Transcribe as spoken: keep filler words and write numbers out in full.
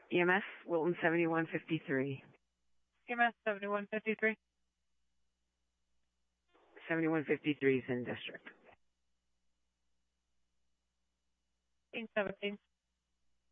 E M S, Wilton seventy-one fifty-three. E M S seventy-one fifty-three. seventy-one fifty-three is in district. fifteen seventeen.